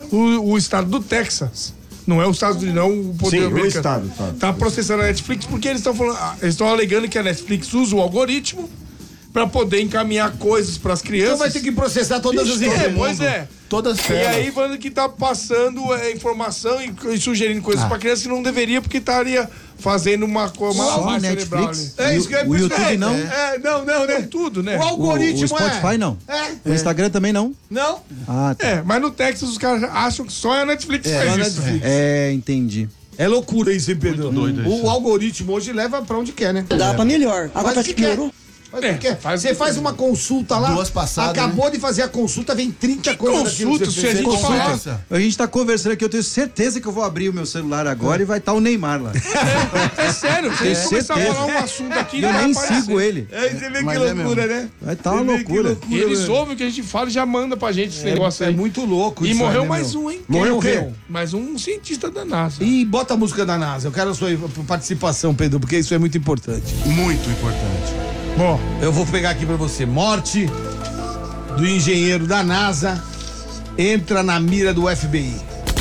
o estado do Texas. Não é os Estados Unidos, não o poder americano. Tá processando a Netflix porque eles estão alegando que a Netflix usa o algoritmo pra poder encaminhar coisas pras crianças. Então vai ter que processar todas as empresas. Pois é. Todas E aí, falando que tá passando informação e sugerindo coisas pra criança que não deveria, porque estaria fazendo uma lavagem cerebral ali. É isso que é. O YouTube não? Não, né? Tudo, né? O algoritmo o Spotify não? O Instagram também não? Não? Ah, tá. Mas no Texas os caras acham que só a Netflix faz isso. Entendi. É loucura isso, hein, Pedro? Muito doido isso. O algoritmo hoje leva pra onde quer, né? Dá pra melhor. Agora tá piorou. Você faz uma consulta lá, duas passadas, acabou de fazer a consulta, vem 30 coisas. Consulta, se a gente falar. A gente tá conversando aqui, eu tenho certeza que eu vou abrir o meu celular agora e vai estar o Neymar lá. É sério, se a gente começar a falar um assunto aqui, eu nem sigo ele. Você vê que loucura, né? Vai estar uma loucura. E eles ouvem o que a gente fala e já manda pra gente esse negócio aí. É muito louco E isso. morreu aí, né, mais meu? um, hein? Morreu o quê? Mais um cientista da NASA. E bota a música da NASA. Eu quero a sua participação, Pedro, porque isso é muito importante. Muito importante. Bom, eu vou pegar aqui pra você. Morte do engenheiro da NASA entra na mira do FBI.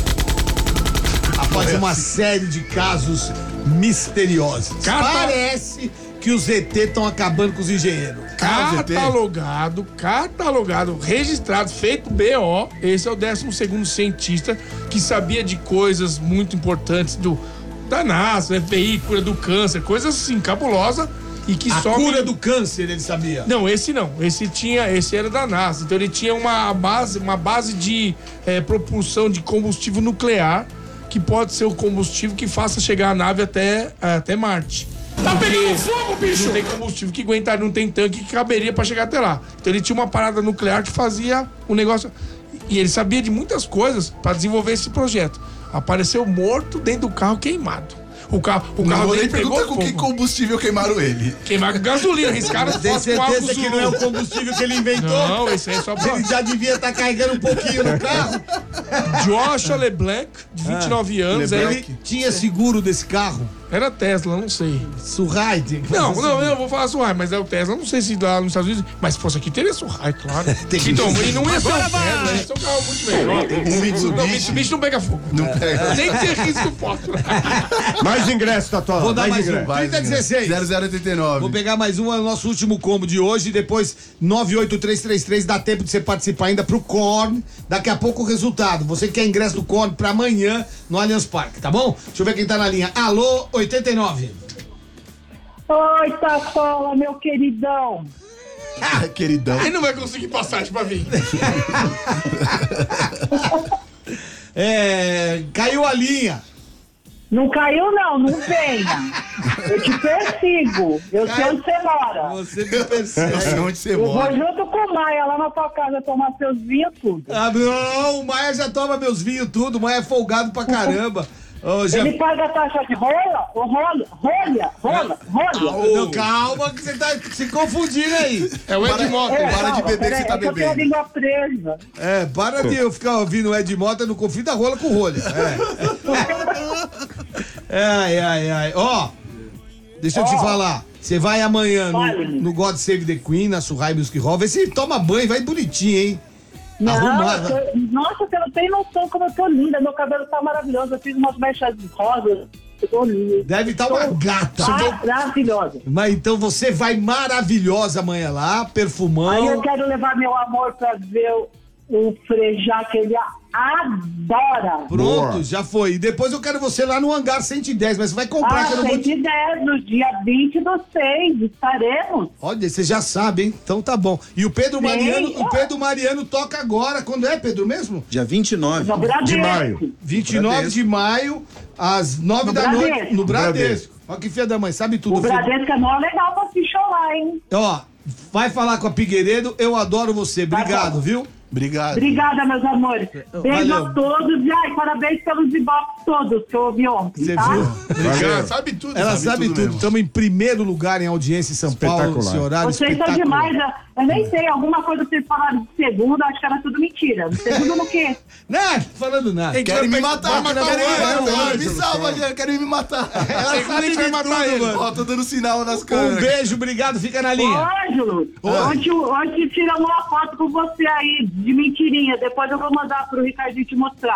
Após uma série de casos misteriosos. Parece que os ET estão acabando com os engenheiros. Catalogado, registrado, feito BO. Esse é o 12º cientista que sabia de coisas muito importantes da NASA, do FBI, cura do câncer, coisas assim, cabulosa. E que a cura do câncer, ele sabia? Não, esse não. Esse era da NASA. Então ele tinha uma base de propulsão de combustível nuclear, que pode ser o combustível que faça chegar a nave até Marte. Tá pegando fogo, bicho! Não tem combustível que aguentaria, não tem tanque que caberia pra chegar até lá. Então ele tinha uma parada nuclear que fazia o negócio. E ele sabia de muitas coisas pra desenvolver esse projeto. Apareceu morto dentro do carro queimado. O carro dele pegou fogo. Com que combustível queimaram ele? Queimaram com gasolina, arriscaram Tem certeza que não é o combustível que ele inventou? Não, esse aí é só pra... Ele já devia estar carregando um pouquinho no carro. Joshua LeBlanc, de 29 anos. Ele tinha seguro desse carro? Era Tesla, não sei. Surrai? Não, eu vou falar Surrai, mas é o Tesla. Não sei se lá nos Estados Unidos... Mas se fosse aqui, teria Surrai, claro. Então, e não ia ser um Tesla, ia ser um carro muito melhor. O Mitsubishi não pega fogo. Não pega. Nem ter risco fósforo. Mais ingresso, Tatola. Vou dar mais um. 3016. 0089. Vou pegar mais um, é o nosso último combo de hoje. Depois, 98333. Dá tempo de você participar ainda pro Korn. Daqui a pouco o resultado. Você quer ingresso do Korn pra amanhã no Allianz Parque, tá bom? Deixa eu ver quem tá na linha. Alô, 89. Oi, Tatola, meu queridão. Queridão. Aí não vai conseguir passagem pra vir. Caiu a linha. Não caiu, não venha. Eu te persigo. Eu sei onde você mora. Você me persegue. Eu sei onde você Eu vou mora. junto com o Maia lá na tua casa tomar seus vinhos tudo. Ah, não, o Maia já toma meus vinhos tudo. O Maia é folgado pra caramba. Ele paga a taxa de rolha? Rolha? Não, calma que você tá se confundindo aí. É o Ed Mota. Para de beber que você tá Eu tenho a bebendo. língua presa. Para de eu ficar ouvindo o Ed Mota, no confio da rola com rolha. Ai. Ó, deixa eu te falar. Você vai amanhã no God Save the Queen, na Surrai Music Hall. Vê se toma banho, vai bonitinho, hein? Nossa, você não tem noção como eu tô linda. Meu cabelo tá maravilhoso. Eu fiz umas mechas rosas. Eu tô linda. Deve estar uma gata. Maravilhosa. Mas então você vai maravilhosa amanhã lá, perfumão. Aí eu quero levar meu amor pra ver o Frejá, que ele adora. Pronto, já foi. E depois eu quero você lá no Hangar 110, mas você vai comprar que eu não vou te... 110, no dia 20/6, estaremos. Olha, você já sabe, hein? Então tá bom. E o Pedro Mariano toca agora. Quando é, Pedro, mesmo? Dia 29 de maio. 29 de maio, às 9 da noite, no Bradesco. Olha que filha da mãe, sabe tudo. O Bradesco é mó legal pra se chorar, hein? Ó, vai falar com a Figueiredo, eu adoro você. Obrigado, viu? Obrigado. Obrigada, meus amores. Beijo Valeu. a todos e parabéns pelos inbox todos que eu ouvi ontem, Você tá? viu? Ela sabe tudo. Ela sabe tudo. mesmo. Estamos em primeiro lugar em audiência em São Paulo, Espetacular. esse horário Vocês são espetacular. demais. Eu nem sei, alguma coisa que vocês falaram de segunda, acho que era tudo mentira. Segundo no quê? Não, falando nada. Querem me matar, vai matar me matar. Querem me matar. Ela sabe de tudo, mano. Ó, tô dando sinal nas câmeras. Um beijo, obrigado, fica na Ô, linha. Ângelo, ontem tiramos uma foto com você aí, de mentirinha. Depois eu vou mandar pro Ricardinho te mostrar.